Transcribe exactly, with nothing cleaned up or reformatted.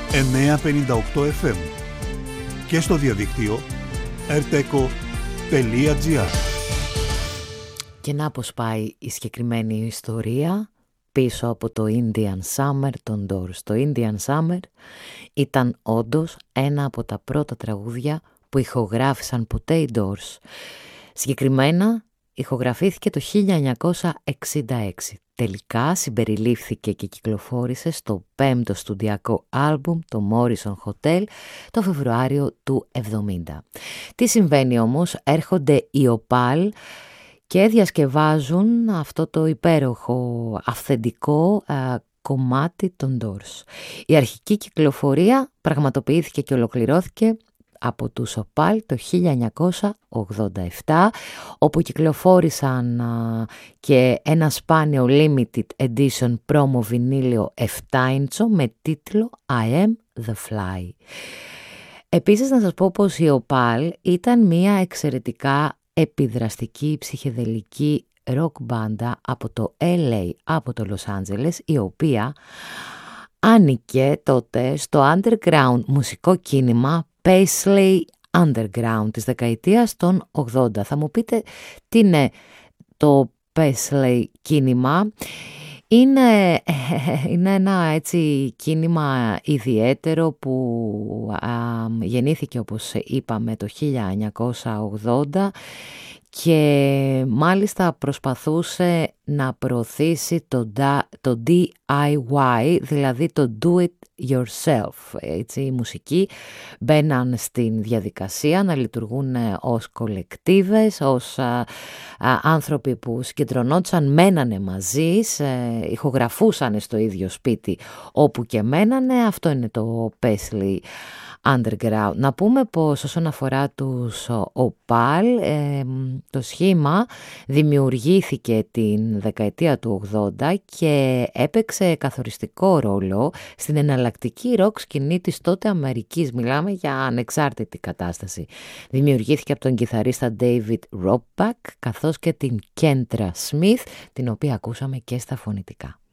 εννιακόσια πενήντα οκτώ εφ εμ και στο διαδίκτυο ερτέκο τελεία τζι άρ. Και να πως πάει η συγκεκριμένη ιστορία πίσω από το Indian Summer των Doors. Το Indian Summer ήταν όντως ένα από τα πρώτα τραγούδια που ηχογράφησαν ποτέ οι Doors. Συγκεκριμένα ηχογραφήθηκε το χίλια εννιακόσια εξήντα έξι. Τελικά συμπεριλήφθηκε και κυκλοφόρησε στο πέμπτο στουντιακό άλμπουμ, το Morrison Hotel, το Φεβρουάριο του εβδομήντα. Τι συμβαίνει όμως? Έρχονται οι Opal και διασκευάζουν αυτό το υπέροχο αυθεντικό α, κομμάτι των Doors. Η αρχική κυκλοφορία πραγματοποιήθηκε και ολοκληρώθηκε από τους Opal το χίλια εννιακόσια ογδόντα επτά, όπου κυκλοφόρησαν α, και ένα σπάνιο limited edition promo βινίλιο επτά ίντσο με τίτλο I am the Fly. Επίσης να σας πω πως η Opal ήταν μια εξαιρετικά επιδραστική ψυχεδελική rock μπάντα από το ελ έι, από το Λος Άντζελες, η οποία άνοικε τότε στο underground μουσικό κίνημα Paisley Underground της δεκαετίας των ογδόντα. Θα μου πείτε τι είναι το Paisley κίνημα? Είναι, είναι ένα έτσι κίνημα ιδιαίτερο που α, γεννήθηκε, όπως είπαμε, το χίλια εννιακόσια ογδόντα και μάλιστα προσπαθούσε να προωθήσει το, το ντι άι γουάι, δηλαδή το do it yourself. Έτσι, οι μουσικοί μπαίναν στην διαδικασία να λειτουργούν ως κολεκτίβες, ως α, α, άνθρωποι που συγκεντρωνόντουσαν, μένανε μαζί, σε, ηχογραφούσαν στο ίδιο σπίτι όπου και μένανε. Αυτό είναι το Paisley Underground. Να πούμε πως όσον αφορά τους Opal, ε, το σχήμα δημιουργήθηκε την δεκαετία του ογδόντα και έπαιξε καθοριστικό ρόλο στην εναλλακτική ροκ σκηνή της τότε Αμερικής. Μιλάμε για ανεξάρτητη κατάσταση. Δημιουργήθηκε από τον κιθαρίστα David Rothbach καθώς και την Kendra Smith, την οποία ακούσαμε και στα φωνητικά.